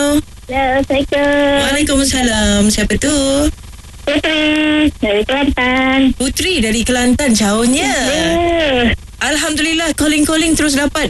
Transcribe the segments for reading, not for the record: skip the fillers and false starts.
Assalamualaikum. Waalaikumsalam. Siapa tu? Putri dari Kelantan. Putri dari Kelantan, jauhnya. Alhamdulillah, calling terus dapat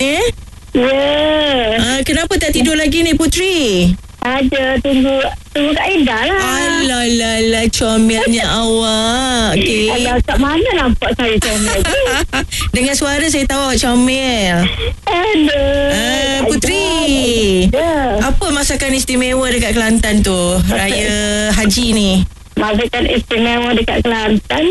kenapa tak tidur lagi ni Putri? Ada tunggu Kak Aida lah. Alah, comelnya awak. Okay. Alah, kat mana nampak saya comel tu? Dengan suara saya tahu awak comel. Aduh. Putri, apa masakan istimewa dekat Kelantan tu? Raya Haji ni. Masakan istimewa dekat Kelantan,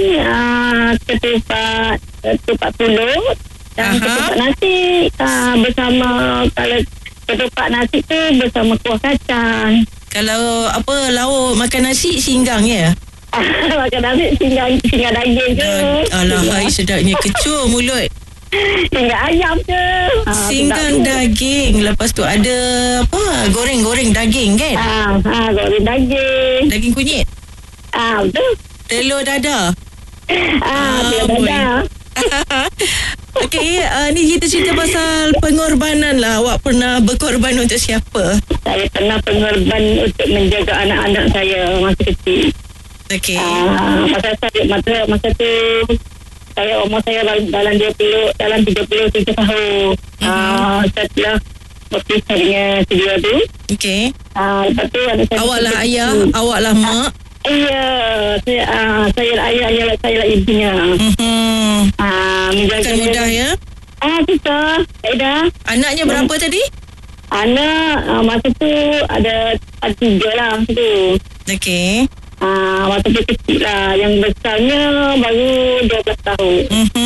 ketupat pulut dan ketupat nasi bersama. Kalau ketupat nasi tu bersama kuah kacang. Kalau lauk makan nasi singgang ya? Makan nasi singgang daging ke? Alah, sedapnya kecoh mulut. Singgang ayam ke? Singgang daging. Lepas tu ada goreng daging kan? Goreng daging. Daging kunyit. Betul. Telur dadah. Telur dadah. Okey, ni kita cerita pasal pengorbanan lah. Awak pernah berkorban untuk siapa? Saya pernah pengorban untuk menjaga anak-anak saya masa kecil. Okey. Masa tu umur saya dalam 33 tahun. Setelah berpisah dengan sedia tu. Okey. Lepas tu awak lah ayah, awak lah mak. Iya, saya lah ayah, saya lah ibunya. Bukan mudah ya? Susah. Dah. Anaknya berapa tadi? Anak masa tu ada 3 lah masa tu. Okey. Masa tu kecil lah. Yang besarnya baru 12 tahun.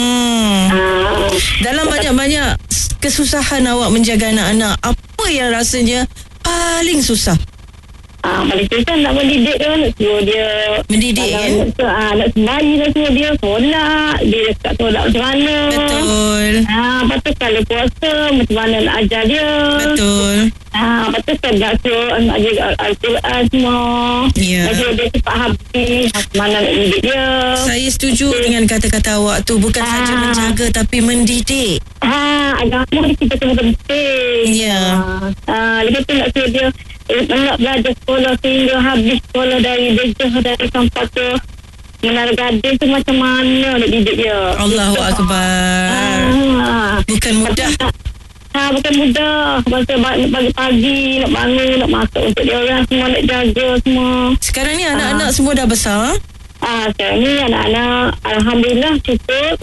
Dalam banyak-banyak kesusahan awak menjaga anak-anak, apa yang rasanya paling susah? Paling susah nak mendidik tu. Nak suruh dia mendidik kan? Nak sembahyang, nak suruh dia solat. Dia tak solat macam mana. Betul. Lepas tu kalau puasa macam mana nak ajar dia. Betul. Lepas tu kan nak suruh ajar Al-Quran semua. Nak suruh dia cepat habis. Macam mana nak mendidik dia. Saya setuju dengan kata-kata awak tu. Bukan saja menjaga tapi mendidik. Agama kita kena penting. Lepas tu nak suruh dia nak belajar sekolah sehingga habis sekolah dari Dejah dari sampai ke Menara Gading tu macam mana nak didik dia. Allahu Akbar. Bukan mudah. Bukan mudah. Masa pagi-pagi nak bangun, nak masak untuk dia orang semua, nak jaga semua. Sekarang ni anak-anak semua dah besar? Sekarang ni anak-anak Alhamdulillah cukup.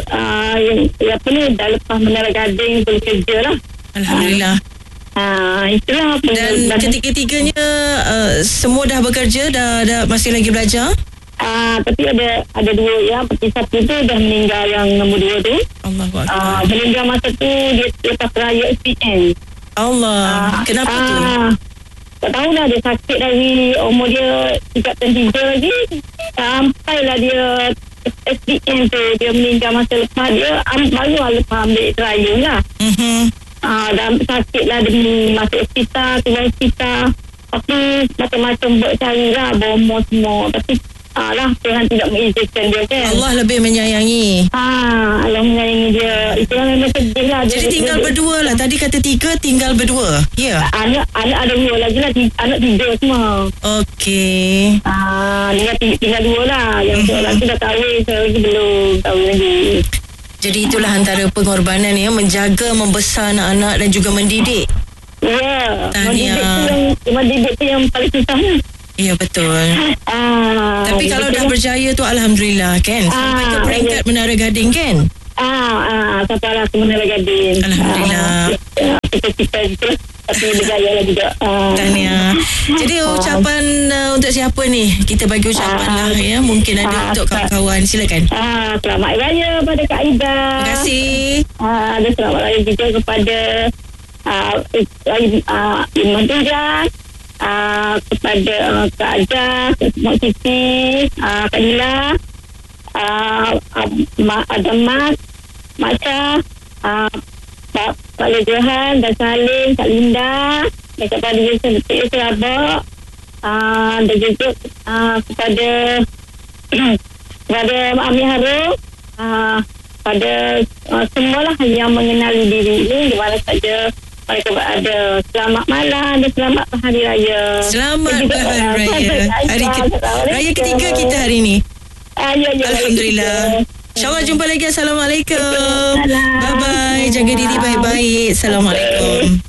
Yang dah lepas Menara Gading boleh kerja lah. Alhamdulillah. Itulah. Dan ketiga-tiganya semua dah bekerja, dah masih lagi belajar? Tapi ada 2 yang satu tu dah meninggal, yang nombor 2 tu. Allahu Akbar. Meninggal masa tu dia lepas raya SPM. Allah. Kenapa tu? Tak tahulah, dia sakit dari umur dia 33 lagi. Sampailah dia SPM tu. Dia meninggal masa lepas dia baru lepas ambil raya lah. Dan sakit lah, dia masuk hospital, keluar hospital. Tapi macam-macam buat carilah, bomor semua. Tapi Tuhan tidak mengizinkan dia kan. Allah lebih menyayangi. Allah menyayangi dia. Itu yang memang sedih lah. Jadi tinggal berdua lah. Tadi kata 3, tinggal berdua. Ya. Anak ada 2 lagi lah. Anak 3 semua. Okey. Tinggal 2 lah. Yang seorang tu dah kahwin, seorang lagi belum kahwin lagi. Jadi itulah antara pengorbanan ya, menjaga, membesar anak-anak dan juga mendidik. Ya. Mendidik tu yang paling susah lah. Ya, betul. Tapi kalau dah berjaya tu Alhamdulillah kan. Sampai ke peringkat Menara Gading kan. Sampai lah ke Menara Gading. Alhamdulillah. Kita tapi berjaya lah juga. Tahniah. Jadi ucapan untuk siapa ni? Kita bagi ucapan lah ya. Mungkin ada untuk kawan-kawan. Silakan. Selamat Raya pada Kak Aida. Terima kasih. Ada selamat Raya juga kepada Iman Tujas, kepada Kak Ajah, Mak Siti, Kak Nila, Adam Mas, Mak Syah, Pak Lejohan dan Salim, Kak Linda, dan kepada Yusuf Abak, dan juga kepada Mak Ami Harum, pada semualah yang mengenali diri ini di mana saja mereka ada selamat malam dan selamat hari raya. Selamat berhari raya. Raya ketiga kita hari ni. Ya. Alhamdulillah. InsyaAllah jumpa lagi. Assalamualaikum. Bye-bye. Jaga diri baik-baik. Assalamualaikum.